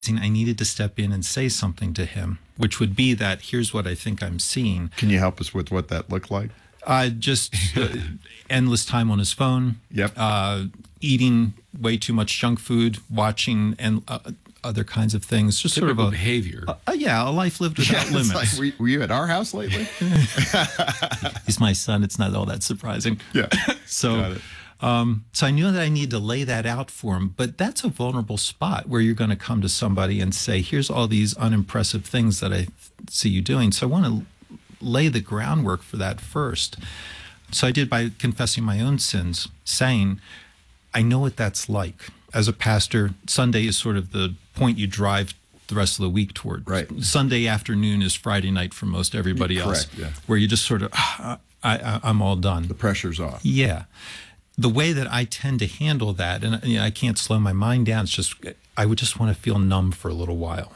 I needed to step in and say something to him, which would be that here's what I think I'm seeing. Can you help us with what that looked like? Just endless time on his phone. Yep. Eating way too much junk food, watching and other kinds of things. Just Typical sort of behavior. A life lived without limits. Like, were you at our house lately? He's my son. It's not all that surprising. Yeah. So, so I knew that I needed to lay that out for him. But that's a vulnerable spot where you're going to come to somebody and say, here's all these unimpressive things that I see you doing. So I want to lay the groundwork for that first. So I did by confessing my own sins, saying, I know what that's like. As a pastor, Sunday is sort of the point you drive the rest of the week toward. Right. Sunday afternoon is Friday night for most everybody else. Correct, yeah. Where you just sort of, I'm all done. The pressure's off. Yeah. The way that I tend to handle that, and I can't slow my mind down, it's just, I would just want to feel numb for a little while.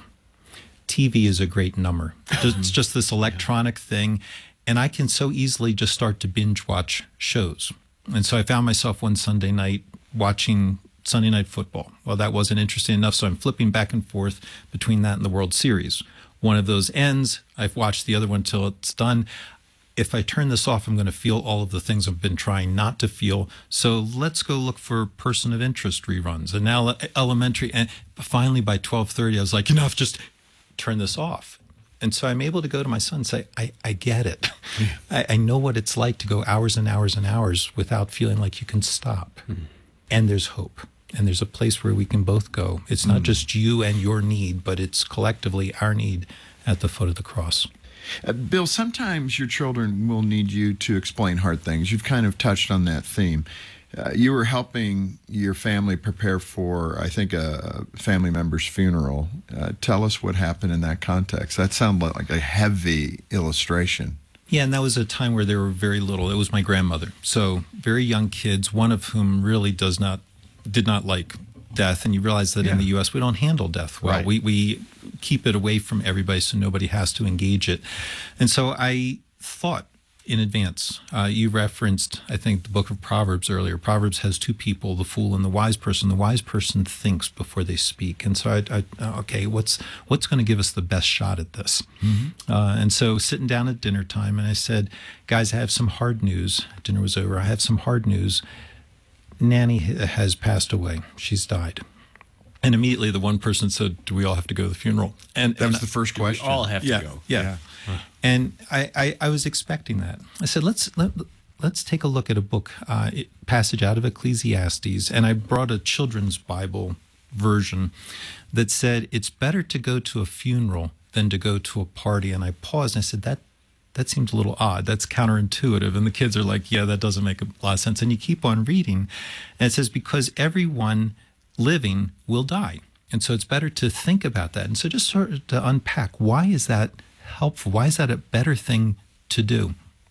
TV is a great number. It's just this electronic thing, and I can so easily just start to binge watch shows. And so I found myself one Sunday night watching Sunday Night Football. Well, that wasn't interesting enough, so I'm flipping back and forth between that and the World Series. One of those ends, I've watched the other one till it's done. If I turn this off, I'm going to feel all of the things I've been trying not to feel. So let's go look for Person of Interest reruns. And now Elementary, and finally by 12:30, I was like, enough, just turn this off. And so I'm able to go to my son and say, I get it. I know what it's like to go hours and hours and hours without feeling like you can stop. And there's hope. And there's a place where we can both go. It's not just you and your need, but it's collectively our need at the foot of the cross. Bill, sometimes your children will need you to explain hard things. You've kind of touched on that theme. You were helping your family prepare for, I think, a family member's funeral. Tell us what happened in that context. That sounded like a heavy illustration. Yeah, and that was a time where they were very little. It was my grandmother. So very young kids, one of whom really did not like death. And you realize that in the U.S. we don't handle death well. Right. We keep it away from everybody so nobody has to engage it. And so I thought in advance. You referenced, I think, the book of Proverbs earlier. Proverbs has two people, the fool and the wise person. The wise person thinks before they speak. And so okay, what's going to give us the best shot at this? And so sitting down at dinner time, and I said, guys, I have some hard news. Dinner was over. I have some hard news. Nanny has passed away. She's died. And immediately the one person said, do we all have to go to the funeral? And that was the first question. We all have to go. Yeah. And I was expecting that. I said, let's take a look at a book, passage out of Ecclesiastes. And I brought a children's Bible version that said, it's better to go to a funeral than to go to a party. And I paused and I said, that seems a little odd. That's counterintuitive. And the kids are like, yeah, that doesn't make a lot of sense. And you keep on reading. And it says, because everyone living will die. And so it's better to think about that. And so just sort of to unpack, why is that helpful? Why is that a better thing to do?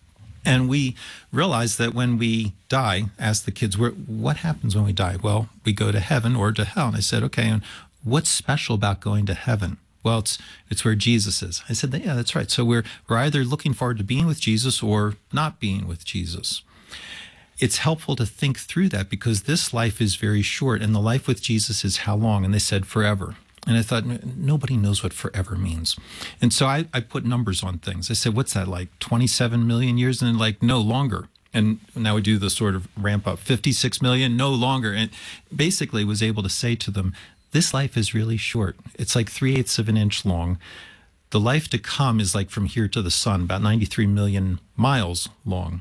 And we realize that when we die, ask the kids, what happens when we die? Well, we go to heaven or to hell. And I said, okay, and what's special about going to heaven? Well, it's where Jesus is. I said, yeah, that's right. So we're either looking forward to being with Jesus or not being with Jesus. It's helpful to think through that because this life is very short and the life with Jesus is how long? And they said forever. And I thought, nobody knows what forever means. And so I put numbers on things. I said, what's that, like 27 million years? And like, no, longer. And now we do the sort of ramp up, 56 million, no longer. And basically was able to say to them, this life is really short. It's like 3/8 of an inch long. The life to come is like from here to the sun, about 93 million miles long.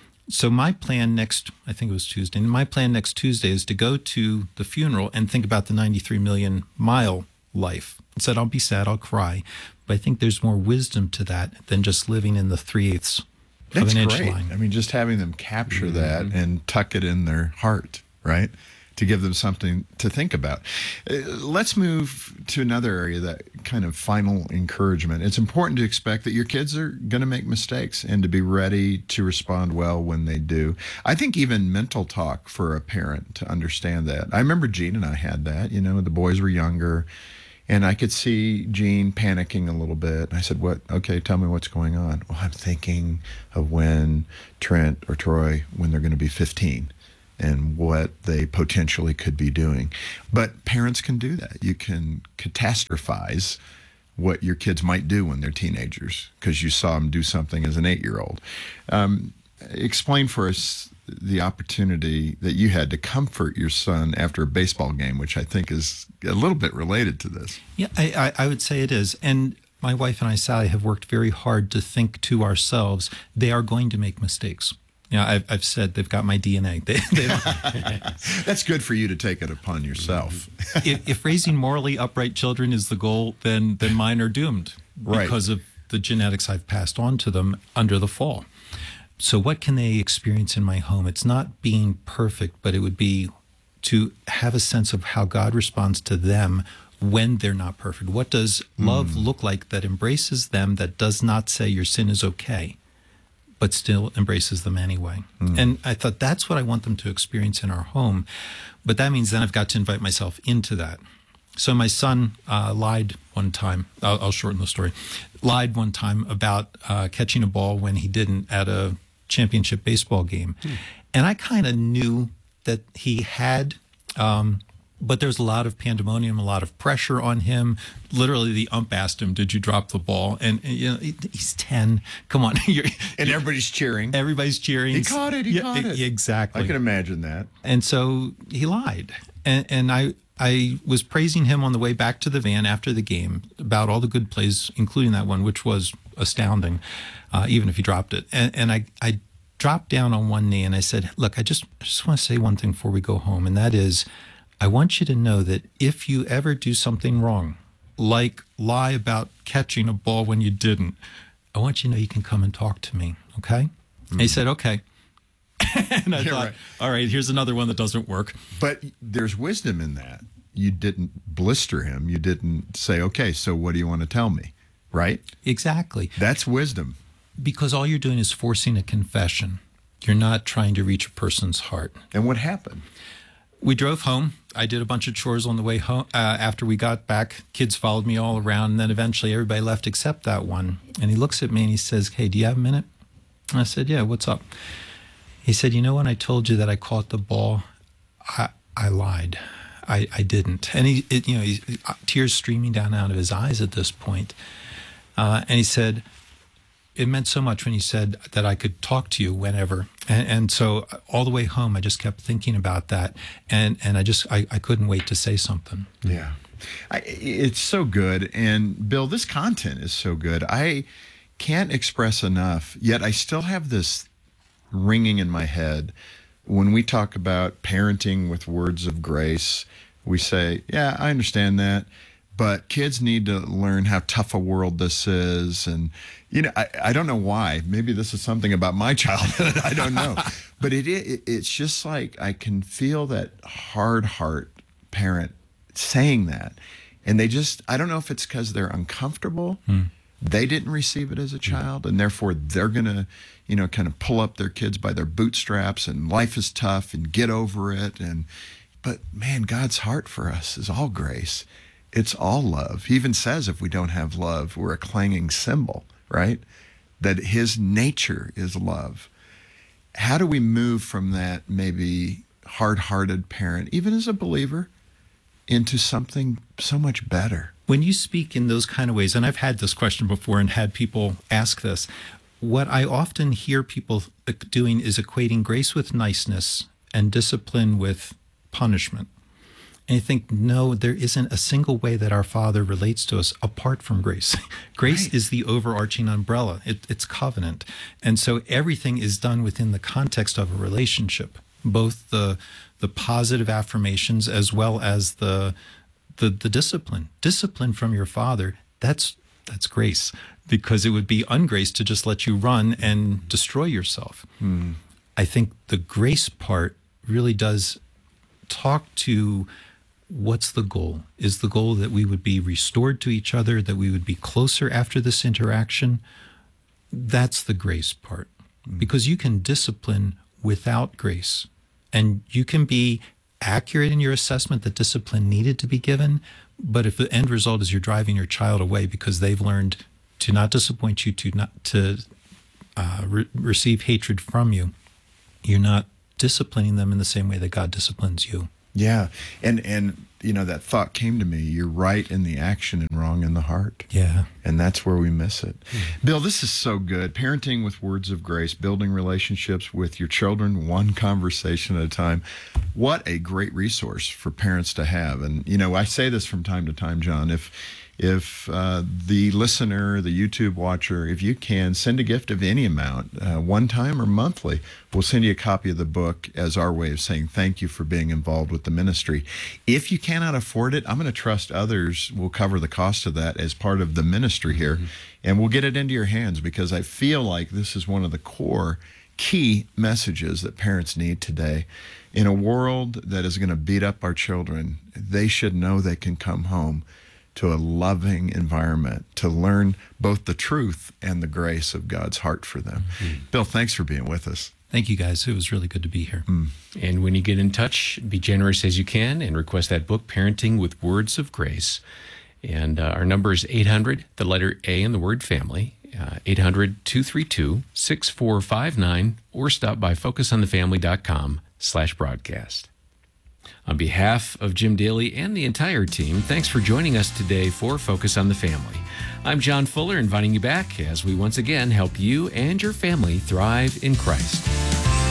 So my plan I think it was Tuesday, my plan next Tuesday is to go to the funeral and think about the 93 million mile life. I said, I'll be sad, I'll cry, but I think there's more wisdom to that than just living in the 3/8 of an inch line. I mean, just having them capture that and tuck it in their heart, right? To give them something to think about. Let's move to another area, that kind of final encouragement. It's important to expect that your kids are going to make mistakes and to be ready to respond well when they do. I think even mental talk for a parent to understand that. I remember Gene and I had that, the boys were younger and I could see Gene panicking a little bit. I said, okay, tell me what's going on. Well, I'm thinking of when Trent or Troy, when they're going to be 15. and what they potentially could be doing. But parents can do that. You can catastrophize what your kids might do when they're teenagers because you saw them do something as an 8-year-old. Explain for us the opportunity that you had to comfort your son after a baseball game, which I think is a little bit related to this. Yeah, I would say it is. And my wife and I, Sally, have worked very hard to think to ourselves, they are going to make mistakes. I've said they've got my DNA. That's good for you to take it upon yourself. if raising morally upright children is the goal, then mine are doomed because of the genetics I've passed on to them under the fall. So what can they experience in my home? It's not being perfect, but it would be to have a sense of how God responds to them when they're not perfect. What does love look like that embraces them, that does not say your sin is okay, but still embraces them anyway? And I thought that's what I want them to experience in our home. But that means then I've got to invite myself into that. So my son lied one time. I'll shorten the story. Lied one time about catching a ball when he didn't at a championship baseball game. And I kind of knew that he had, but there's a lot of pandemonium, a lot of pressure on him. Literally, the ump asked him, "Did you drop the ball?" And he's 10. Come on. And everybody's cheering. Everybody's cheering. He caught it. He caught it. Exactly. I can imagine that. And so he lied. And I was praising him on the way back to the van after the game about all the good plays, including that one, which was astounding, even if he dropped it. And I dropped down on one knee and I said, "Look, I just want to say one thing before we go home, and that is, I want you to know that if you ever do something wrong, like lie about catching a ball when you didn't, I want you to know you can come and talk to me, okay?" And he said, "Okay." And I thought, all right, here's another one that doesn't work. But there's wisdom in that. You didn't blister him. You didn't say, "Okay, so what do you want to tell me?" Right? Exactly. That's wisdom. Because all you're doing is forcing a confession. You're not trying to reach a person's heart. And what happened? We drove home. I did a bunch of chores on the way home. After we got back, kids followed me all around, and then eventually everybody left except that one. And he looks at me and he says, "Hey, do you have a minute?" And I said, "Yeah, what's up?" He said, "You know, when I told you that I caught the ball, I lied. I didn't." And he tears streaming down out of his eyes at this point. And he said, "It meant so much when you said that I could talk to you whenever." And so all the way home, I just kept thinking about that. And I couldn't wait to say something. Yeah. It's so good. And Bill, this content is so good. I can't express enough, yet I still have this ringing in my head. When we talk about parenting with words of grace, we say, "Yeah, I understand that, but kids need to learn how tough a world this is." And, I don't know why. Maybe this is something about my childhood. I don't know. But it's just like I can feel that hard heart parent saying that. And I don't know if it's because they're uncomfortable. They didn't receive it as a child, and therefore they're going to, kind of pull up their kids by their bootstraps, and life is tough and get over it. But man, God's heart for us is all grace. It's all love. He even says if we don't have love, we're a clanging cymbal, right? That his nature is love. How do we move from that maybe hard-hearted parent, even as a believer, into something so much better? When you speak in those kind of ways, and I've had this question before and had people ask this, what I often hear people doing is equating grace with niceness and discipline with punishment. And I think, no, there isn't a single way that our Father relates to us apart from grace. Grace is the overarching umbrella. It's covenant. And so everything is done within the context of a relationship, both the positive affirmations as well as the discipline. Discipline from your Father, that's grace, because it would be ungrace to just let you run and destroy yourself. I think the grace part really does talk to what's the goal? Is the goal that we would be restored to each other, that we would be closer after this interaction? That's the grace part. Because you can discipline without grace. And you can be accurate in your assessment that discipline needed to be given, but if the end result is you're driving your child away because they've learned to not disappoint you, to receive hatred from you, you're not disciplining them in the same way that God disciplines you. Yeah. And that thought came to me. You're right in the action and wrong in the heart. Yeah. And that's where we miss it. Bill, this is so good. Parenting with words of grace, building relationships with your children, one conversation at a time. What a great resource for parents to have. And, I say this from time to time, John, if the listener, the YouTube watcher, if you can, send a gift of any amount, one time or monthly. We'll send you a copy of the book as our way of saying thank you for being involved with the ministry. If you cannot afford it, I'm going to trust others will cover the cost of that as part of the ministry here, and we'll get it into your hands, because I feel like this is one of the core key messages that parents need today. In a world that is going to beat up our children, they should know they can come home to a loving environment to learn both the truth and the grace of God's heart for them. Bill, thanks for being with us. Thank you, guys. It was really good to be here. And when you get in touch, be generous as you can and request that book, Parenting with Words of Grace. And our number is 800, the letter A in the word family, 800-232-6459, or stop by focusonthefamily.com/broadcast. On behalf of Jim Daly and the entire team, thanks for joining us today for Focus on the Family. I'm John Fuller, inviting you back as we once again help you and your family thrive in Christ.